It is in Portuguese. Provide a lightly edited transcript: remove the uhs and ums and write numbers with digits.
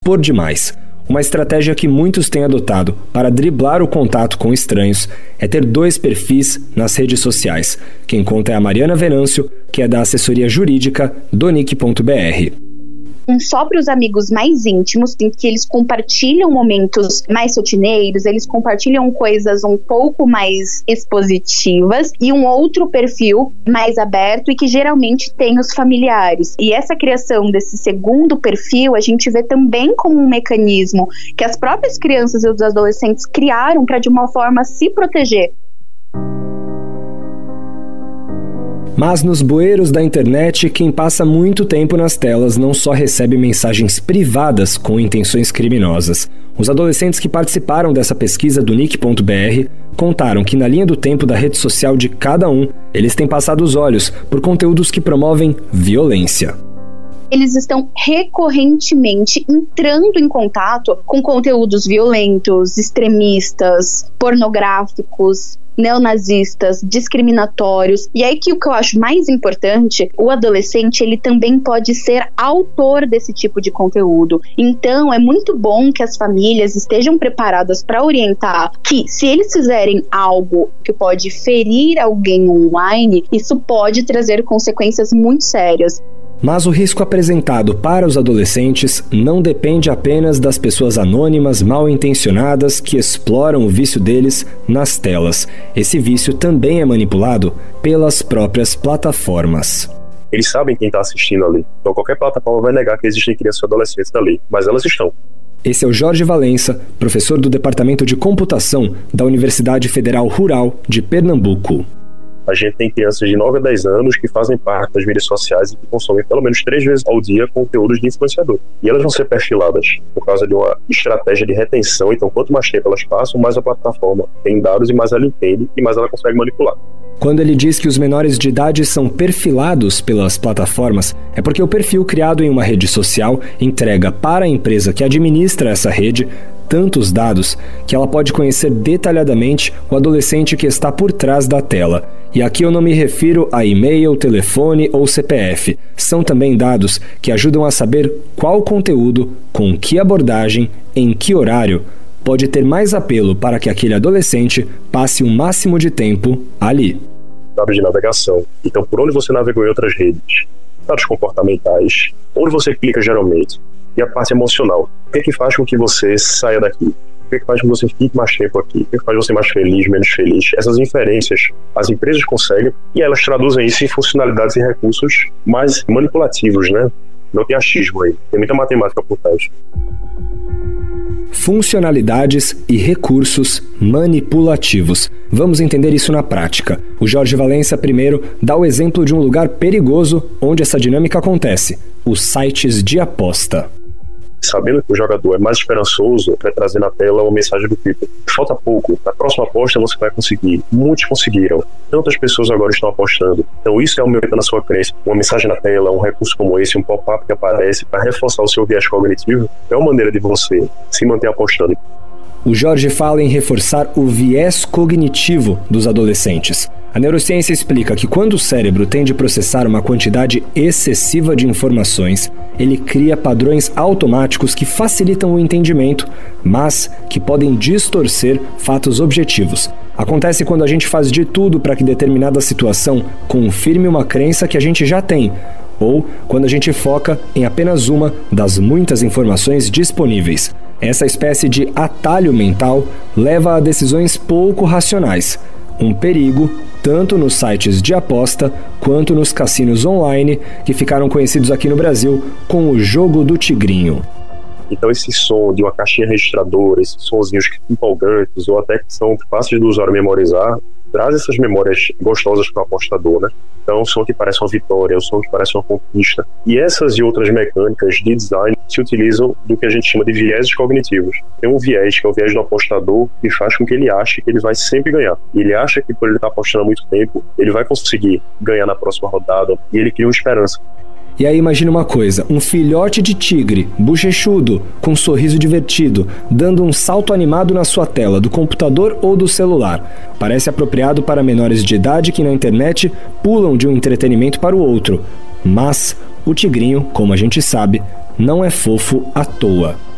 expor demais. Uma estratégia que muitos têm adotado para driblar o contato com estranhos é ter 2 perfis nas redes sociais. Quem conta é a Mariana Venâncio, que é da assessoria jurídica do Nick.br. Só para os amigos mais íntimos, em que eles compartilham momentos mais rotineiros, eles compartilham coisas um pouco mais expositivas, e um outro perfil mais aberto e que geralmente tem os familiares. E essa criação desse segundo perfil, a gente vê também como um mecanismo que as próprias crianças e os adolescentes criaram para de uma forma se proteger. Mas nos bueiros da internet, quem passa muito tempo nas telas não só recebe mensagens privadas com intenções criminosas. Os adolescentes que participaram dessa pesquisa do Nick.br contaram que na linha do tempo da rede social de cada um, eles têm passado os olhos por conteúdos que promovem violência. Eles estão recorrentemente entrando em contato com conteúdos violentos, extremistas, pornográficos, neonazistas, discriminatórios. E aí que o que eu acho mais importante, o adolescente, ele também pode ser autor desse tipo de conteúdo. Então, é muito bom que as famílias estejam preparadas para orientar que, se eles fizerem algo que pode ferir alguém online, isso pode trazer consequências muito sérias. Mas o risco apresentado para os adolescentes não depende apenas das pessoas anônimas, mal intencionadas que exploram o vício deles nas telas. Esse vício também é manipulado pelas próprias plataformas. Eles sabem quem está assistindo ali. Então qualquer plataforma vai negar que existem crianças e adolescentes ali, mas elas estão. Esse é o Jorge Valença, professor do Departamento de Computação da Universidade Federal Rural de Pernambuco. A gente tem crianças de 9 a 10 anos que fazem parte das mídias sociais e que consomem pelo menos 3 vezes ao dia conteúdos de influenciador. E elas vão ser perfiladas por causa de uma estratégia de retenção. Então, quanto mais tempo elas passam, mais a plataforma tem dados e mais ela entende e mais ela consegue manipular. Quando ele diz que os menores de idade são perfilados pelas plataformas, é porque o perfil criado em uma rede social entrega para a empresa que administra essa rede tantos dados que ela pode conhecer detalhadamente o adolescente que está por trás da tela. E aqui eu não me refiro a e-mail, telefone ou CPF. São também dados que ajudam a saber qual conteúdo, com que abordagem, em que horário, pode ter mais apelo para que aquele adolescente passe o máximo de tempo ali. Dados de navegação. Então, por onde você navegou em outras redes? Dados comportamentais. Onde você clica geralmente? E a parte emocional. O que é que faz com que você saia daqui? O que é que faz com que você fique mais tempo aqui? O que é que faz você mais feliz, menos feliz? Essas inferências as empresas conseguem e elas traduzem isso em funcionalidades e recursos mais manipulativos, né? Não tem achismo aí. Tem muita matemática por trás. Funcionalidades e recursos manipulativos. Vamos entender isso na prática. O Jorge Valença primeiro dá o exemplo de um lugar perigoso onde essa dinâmica acontece: os sites de aposta. Sabendo que o jogador é mais esperançoso, vai trazer na tela uma mensagem do tipo: falta pouco, na próxima aposta você vai conseguir. Muitos conseguiram, tantas pessoas agora estão apostando. Então isso é aumentando a sua crença. Uma mensagem na tela, um recurso como esse, um pop-up que aparece para reforçar o seu viés cognitivo, é uma maneira de você se manter apostando. O Jorge fala em reforçar o viés cognitivo dos adolescentes. A neurociência explica que quando o cérebro tende a processar uma quantidade excessiva de informações, ele cria padrões automáticos que facilitam o entendimento, mas que podem distorcer fatos objetivos. Acontece quando a gente faz de tudo para que determinada situação confirme uma crença que a gente já tem, ou quando a gente foca em apenas uma das muitas informações disponíveis. Essa espécie de atalho mental leva a decisões pouco racionais. Um perigo tanto nos sites de aposta quanto nos cassinos online, que ficaram conhecidos aqui no Brasil com o jogo do tigrinho. Então esse som de uma caixinha registradora, esses sonzinhos empolgantes ou até que são fáceis do usuário memorizar, traz essas memórias gostosas para o apostador, né? Então, um som que parece uma vitória, um som que parece uma conquista. E essas e outras mecânicas de design se utilizam do que a gente chama de viéses cognitivos. Tem um viés, que é o viés do apostador, que faz com que ele ache que ele vai sempre ganhar. E ele acha que por ele estar apostando há muito tempo, ele vai conseguir ganhar na próxima rodada, e ele cria uma esperança. E aí imagina uma coisa, um filhote de tigre, bochechudo, com um sorriso divertido, dando um salto animado na sua tela, do computador ou do celular. Parece apropriado para menores de idade que na internet pulam de um entretenimento para o outro. Mas o tigrinho, como a gente sabe, não é fofo à toa.